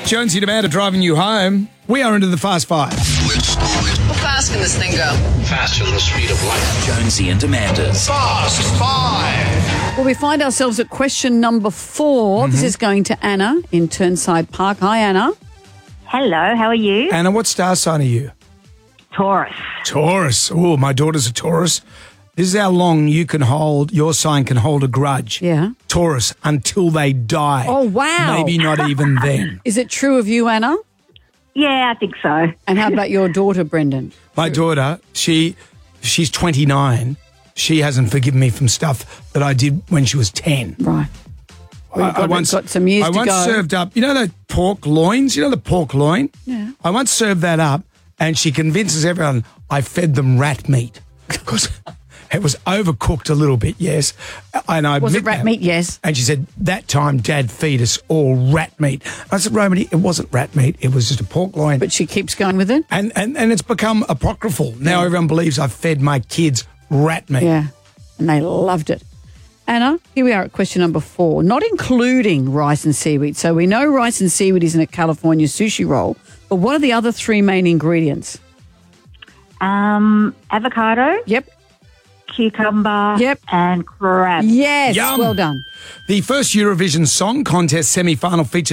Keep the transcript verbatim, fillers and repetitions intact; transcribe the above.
Jonesy and Amanda driving you home. We are into the Fast Five. How fast can this thing go? Faster than the speed of light. Jonesy and Amanda's Fast Five. Well, we find ourselves at question number four. Mm-hmm. This is going to Anna in Turnside Park. Hi, Anna. Hello, how are you? Anna, what star sign are you? Taurus. Taurus. Oh, my daughter's a Taurus. This is how long you can hold, your sign can hold a grudge. Yeah. Taurus, until they die. Oh, wow. Maybe not even then. Is it true of you, Anna? Yeah, I think so. And how about your daughter, Brendan? My daughter, she she's twenty-nine. She hasn't forgiven me from stuff that I did when she was ten. Right. We've I, got, I once, got some years I to once go. served up, you know the pork loins? You know the pork loin? Yeah. I once served that up and she convinces everyone I fed them rat meat because it was overcooked a little bit, yes. And I Was it admit rat that. meat? Yes. And she said, that time Dad feed us all rat meat. I said, Romany, it wasn't rat meat. It was just a pork loin. But she keeps going with it? and, and, and it's become apocryphal. Now everyone believes I've fed my kids rat meat. Yeah. And they loved it. Anna, here we are at question number four, not including rice and seaweed. So we know rice and seaweed is in a California sushi roll, but what are the other three main ingredients? Um, avocado, Yep. cucumber, Yep. and crab. Yes. Yum. Well done. The first Eurovision Song Contest semi-final featured